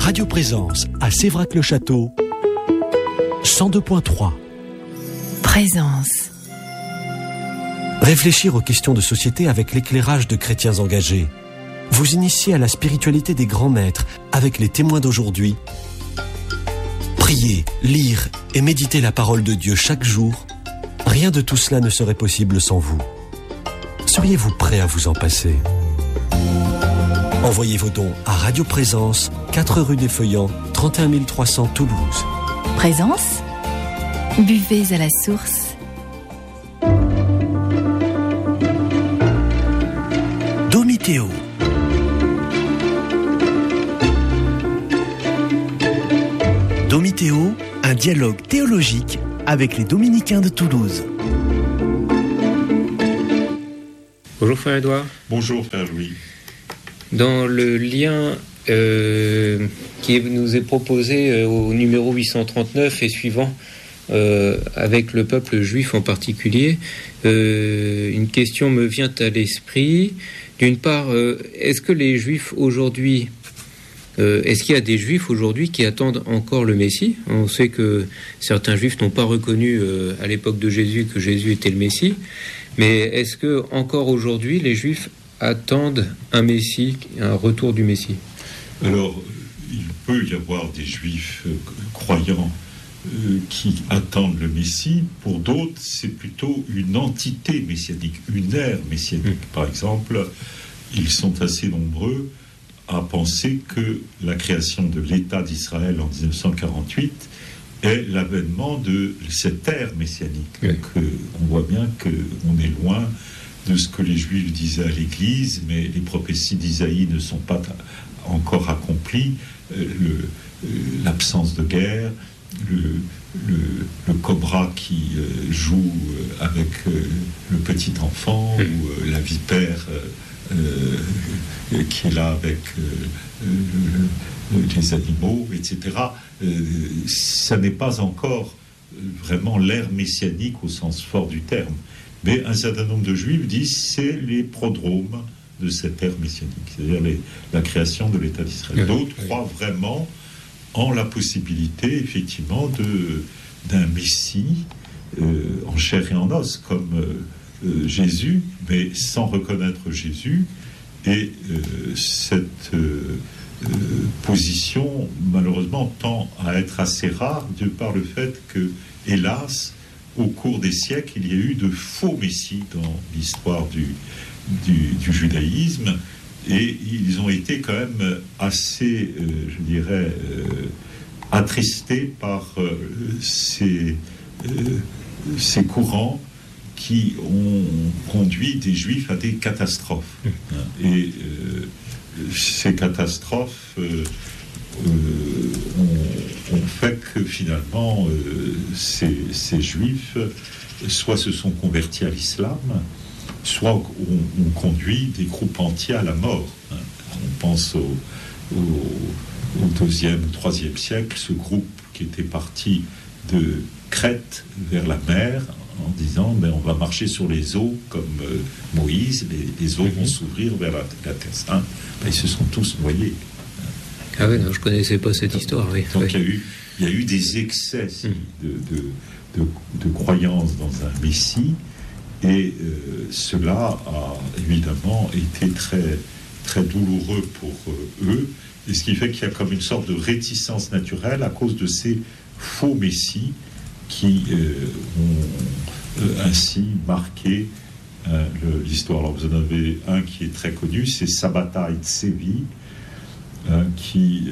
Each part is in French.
Radio Présence à Sévrac-le-Château, 102.3. Présence. Réfléchir aux questions de société avec l'éclairage de chrétiens engagés. Vous initier à la spiritualité des grands maîtres avec les témoins d'aujourd'hui. Prier, lire et méditer la parole de Dieu chaque jour. Rien de tout cela ne serait possible sans vous. Seriez-vous prêt à vous en passer ? Envoyez vos dons à Radio Présence, 4 rue des Feuillants, 31 300 Toulouse. Présence. Buvez à la source. Domitéo. Domitéo, un dialogue théologique avec les dominicains de Toulouse. Bonjour frère Edouard. Bonjour frère Louis. Dans le lien qui nous est proposé au numéro 839 et suivant, avec le peuple juif en particulier, une question me vient à l'esprit. D'une part, est-ce que les juifs aujourd'hui, est-ce qu'il y a des juifs aujourd'hui qui attendent encore le Messie ? On sait que certains juifs n'ont pas reconnu à l'époque de Jésus que Jésus était le Messie, mais est-ce que encore aujourd'hui les juifs attendent un Messie, un retour du Messie ? Alors, il peut y avoir des juifs croyants qui attendent le Messie. Pour d'autres, c'est plutôt une entité messianique, une ère messianique. Par exemple, ils sont assez nombreux à penser que la création de l'État d'Israël en 1948 est l'avènement de cette ère messianique. Oui. Donc, on voit bien qu'on est loin de ce que les Juifs disaient à l'Église, mais les prophéties d'Isaïe ne sont pas encore accomplies. L'absence de guerre, le cobra qui joue avec le petit enfant, ou la vipère qui est là avec les animaux, etc. Ça n'est pas encore vraiment l'ère messianique au sens fort du terme. Mais un certain nombre de juifs disent que c'est les prodromes de cette ère messianique, c'est-à-dire la création de l'État d'Israël. D'autres croient vraiment en la possibilité, effectivement, d'un Messie en chair et en os, comme Jésus, mais sans reconnaître Jésus. Et cette position, malheureusement, tend à être assez rare, de par le fait que, hélas, au cours des siècles, il y a eu de faux messies dans l'histoire du judaïsme, et ils ont été quand même assez, je dirais, attristés par ces courants qui ont conduit des juifs à des catastrophes. Et ces catastrophes ont fait que finalement ces juifs soit se sont convertis à l'islam, soit ont conduit des groupes entiers à la mort. On pense au 2e, 3e siècle, ce groupe qui était parti de Crète vers la mer en disant on va marcher sur les eaux comme Moïse, les eaux vont s'ouvrir vers la terre sainte. Ils se sont tous noyés. Ah oui, non, je ne connaissais pas cette histoire. Oui. Donc il y a eu des excès de croyance dans un Messie, et cela a évidemment été très, très douloureux pour eux, et ce qui fait qu'il y a comme une sorte de réticence naturelle à cause de ces faux Messies qui ont ainsi marqué l'histoire. Alors vous en avez un qui est très connu, c'est Sabbatai Tsevi, qui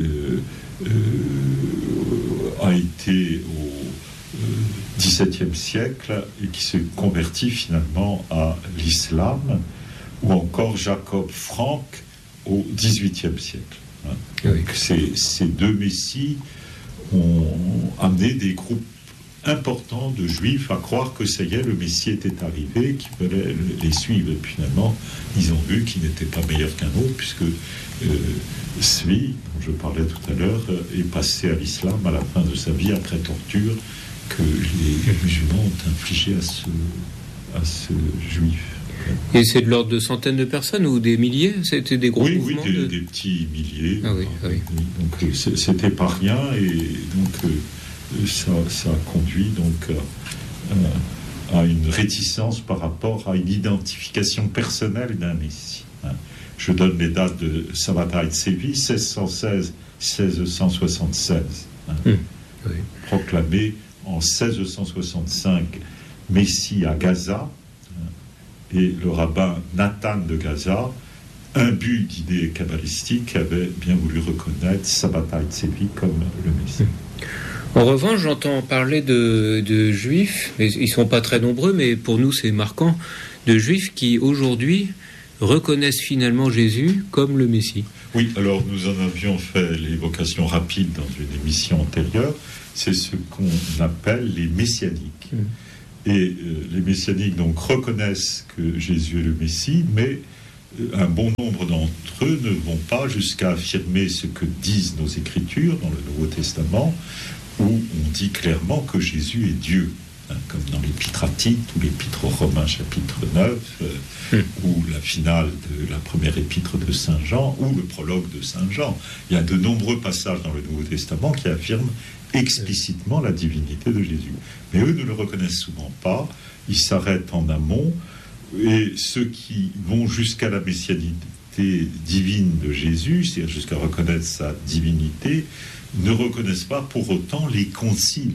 a été au XVIIe siècle et qui s'est converti finalement à l'islam, ou encore Jacob Frank au XVIIIe siècle. Oui. Ces deux messies ont amené des groupes importants de juifs à croire que ça y est, le Messie était arrivé, qu'il fallait les suivre. Et puis finalement, ils ont vu qu'il n'était pas meilleur qu'un autre, puisque Svi, dont je parlais tout à l'heure, est passé à l'islam à la fin de sa vie, après torture que les musulmans ont infligé à ce juif. Et c'est de l'ordre de centaines de personnes ou des milliers? C'était des gros mouvements? Oui, des petits milliers. Ah oui. Donc c'était pas rien, et donc ça a conduit donc à une réticence par rapport à une identification personnelle d'un Messie. Je donne les dates de Sabbatai Tzvi, 1616-1676. Proclamé en 1665 Messie à Gaza, et le rabbin Nathan de Gaza, imbu d'idées kabbalistiques, avait bien voulu reconnaître Sabbatai Tzvi comme le Messie. En revanche, j'entends parler de juifs, mais ils ne sont pas très nombreux, mais pour nous c'est marquant, de juifs qui aujourd'hui reconnaissent finalement Jésus comme le Messie. Oui, alors nous en avions fait l'évocation rapide dans une émission antérieure. C'est ce qu'on appelle les messianiques. Et les messianiques donc reconnaissent que Jésus est le Messie, mais un bon nombre d'entre eux ne vont pas jusqu'à affirmer ce que disent nos Écritures dans le Nouveau Testament, où on dit clairement que Jésus est Dieu, comme dans l'Épître à Tite ou l'Épître aux Romains chapitre 9, ou la finale de la première épître de Saint Jean, ou le prologue de Saint Jean. Il y a de nombreux passages dans le Nouveau Testament qui affirment explicitement la divinité de Jésus. Mais eux ne le reconnaissent souvent pas, ils s'arrêtent en amont, et ceux qui vont jusqu'à la messianité divine de Jésus, c'est-à-dire jusqu'à reconnaître sa divinité, ne reconnaissent pas pour autant les conciles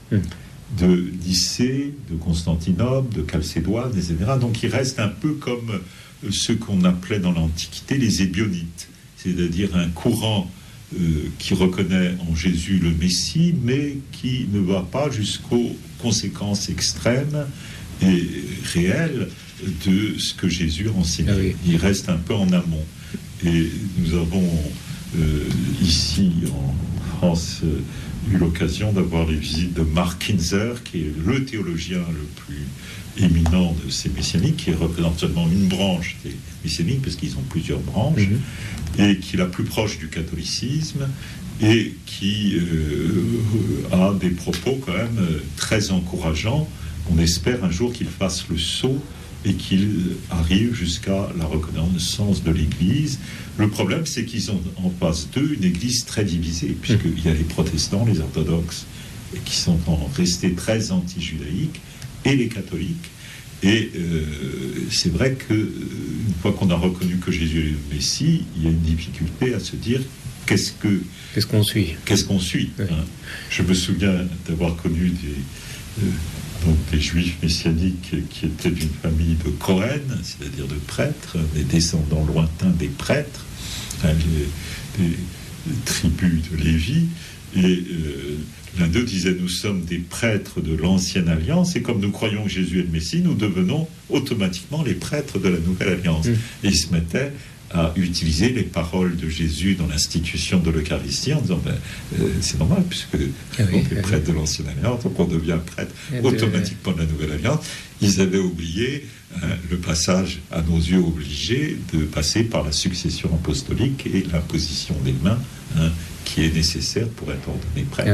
de Nicée, de Constantinople, de Chalcédoine, etc. Donc ils restent un peu comme ceux qu'on appelait dans l'Antiquité les ébionites, c'est-à-dire un courant qui reconnaît en Jésus le Messie, mais qui ne va pas jusqu'aux conséquences extrêmes et réelles de ce que Jésus enseignait. Ah oui. Il reste un peu en amont. Et nous avons ici en France eu l'occasion d'avoir les visites de Mark Kinzer, qui est le théologien le plus éminent de ces messianiques, qui représente seulement une branche des messianiques, parce qu'ils ont plusieurs branches, et qui est la plus proche du catholicisme, et qui a des propos quand même très encourageants. On espère un jour qu'il fasse le saut et qu'il arrive jusqu'à la reconnaissance de l'Église. Le problème, c'est qu'ils ont en face d'eux une Église très divisée, puisqu'il y a les protestants, les orthodoxes, qui sont restés très anti-judaïques, et les catholiques. Et c'est vrai qu'une fois qu'on a reconnu que Jésus est le Messie, il y a une difficulté à se dire qu'est-ce qu'on suit. Oui. Je me souviens d'avoir connu des juifs messianiques qui étaient d'une famille de Cohen, c'est-à-dire de prêtres, des descendants lointains des prêtres, des tribus de Lévi, et l'un d'eux disait: nous sommes des prêtres de l'ancienne alliance, et comme nous croyons que Jésus est le Messie, nous devenons automatiquement les prêtres de la nouvelle alliance. Et ils se mettaient à utiliser les paroles de Jésus dans l'institution de l'Eucharistie en disant c'est normal, puisque on est prêtre de l'ancienne alliance, donc on devient prêtre automatiquement de la nouvelle alliance. Ils avaient oublié le passage, à nos yeux obligé, de passer par la succession apostolique et l'imposition des mains, qui est nécessaire pour être ordonné prêtre.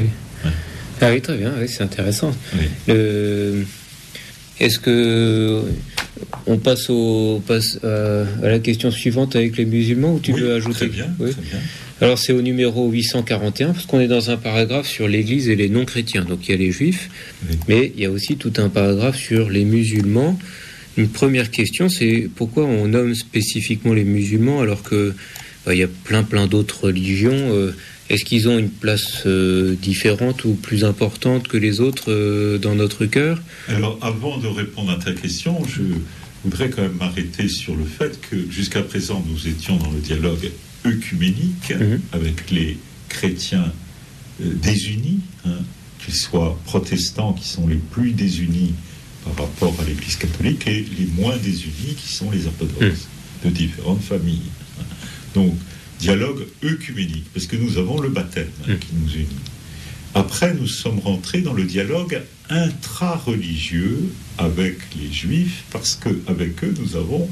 Ah oui, très bien, c'est intéressant. Oui. Est-ce que on passe à la question suivante avec les musulmans, ou tu veux ajouter? Très bien. Alors c'est au numéro 841, parce qu'on est dans un paragraphe sur l'Église et les non-chrétiens. Donc il y a les juifs, mais il y a aussi tout un paragraphe sur les musulmans. Une première question, c'est pourquoi on nomme spécifiquement les musulmans alors que il y a plein d'autres religions. Est-ce qu'ils ont une place différente ou plus importante que les autres dans notre cœur? Alors, avant de répondre à ta question, je voudrais quand même m'arrêter sur le fait que jusqu'à présent, nous étions dans le dialogue œcuménique avec les chrétiens désunis, qu'ils soient protestants, qui sont les plus désunis par rapport à l'Église catholique, et les moins désunis, qui sont les orthodoxes, de différentes familles. Donc, dialogue œcuménique, parce que nous avons le baptême qui nous unit. Après, nous sommes rentrés dans le dialogue intra-religieux avec les Juifs, parce qu'avec eux, nous avons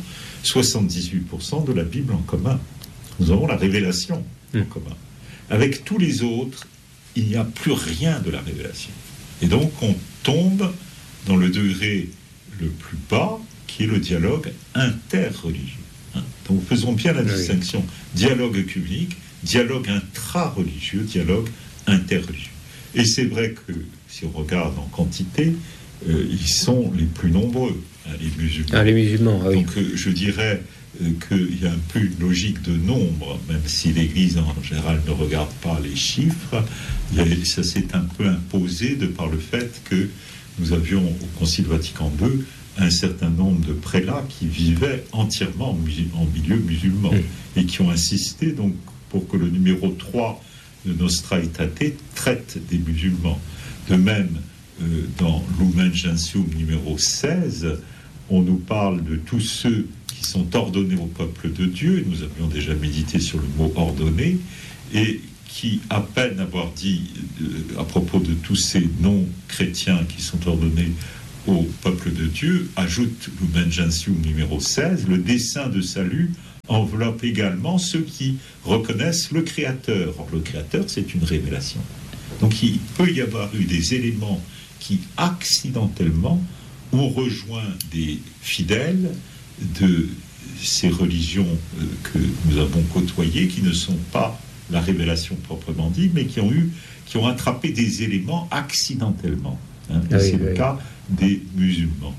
78% de la Bible en commun. Nous avons la révélation en commun. Avec tous les autres, il n'y a plus rien de la révélation. Et donc, on tombe dans le degré le plus bas, qui est le dialogue interreligieux. Donc faisons bien la distinction. Dialogue œcuménique, dialogue intra-religieux, dialogue interreligieux. Et c'est vrai que, si on regarde en quantité, ils sont les plus nombreux, les musulmans. Les musulmans, oui. Donc je dirais qu'il y a un peu une logique de nombre, même si l'Église en général ne regarde pas les chiffres. Ça s'est un peu imposé de par le fait que nous avions au Concile Vatican II un certain nombre de prélats qui vivaient entièrement en milieu musulman et qui ont insisté donc pour que le numéro 3 de Nostra Aetate traite des musulmans. De même, dans Lumen Gentium numéro 16, on nous parle de tous ceux qui sont ordonnés au peuple de Dieu. Nous avions déjà médité sur le mot ordonné, et qui, à peine avoir dit à propos de tous ces non-chrétiens qui sont ordonnés au peuple de Dieu, ajoute Lumen Gentium numéro 16, le dessein de salut enveloppe également ceux qui reconnaissent le Créateur. Or, le Créateur, c'est une révélation. Donc, il peut y avoir eu des éléments qui, accidentellement, ont rejoint des fidèles de ces religions que nous avons côtoyées, qui ne sont pas la révélation proprement dit, mais qui ont attrapé des éléments accidentellement. C'est le cas des musulmans.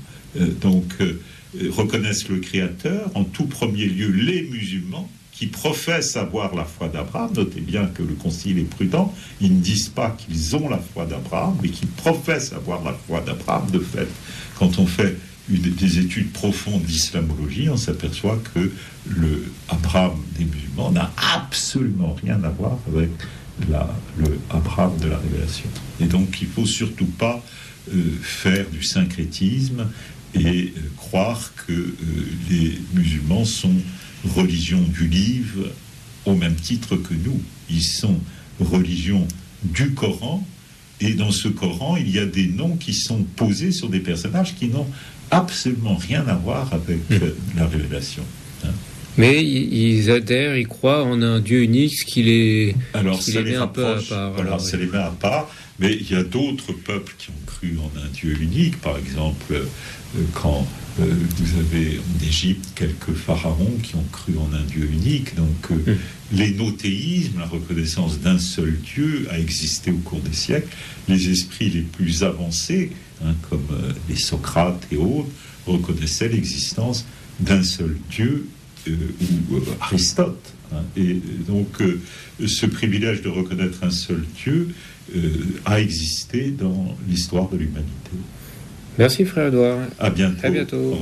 Reconnaissent le Créateur, en tout premier lieu les musulmans, qui professent avoir la foi d'Abraham. Notez bien que le Concile est prudent, ils ne disent pas qu'ils ont la foi d'Abraham, mais qu'ils professent avoir la foi d'Abraham. De fait, quand on fait des études profondes d'islamologie, on s'aperçoit que le Abraham des musulmans n'a absolument rien à voir avec le Abraham de la Révélation. Et donc, il ne faut surtout pas faire du syncrétisme et croire que les musulmans sont religion du livre au même titre que nous. Ils sont religion du Coran, et dans ce Coran, il y a des noms qui sont posés sur des personnages qui n'ont absolument rien à voir avec la révélation. Mais ils adhèrent, ils croient en un Dieu unique, ce qui les met un peu à part. Alors, ça les met à part, mais il y a d'autres peuples qui ont cru en un Dieu unique. Par exemple, quand vous avez en Égypte quelques pharaons qui ont cru en un Dieu unique. Donc, l'énothéisme, la reconnaissance d'un seul Dieu, a existé au cours des siècles. Les esprits les plus avancés, comme les Socrates et autres, reconnaissaient l'existence d'un seul Dieu, ou Aristote. Et donc, ce privilège de reconnaître un seul Dieu a existé dans l'histoire de l'humanité. Merci, frère Édouard. À bientôt. À bientôt.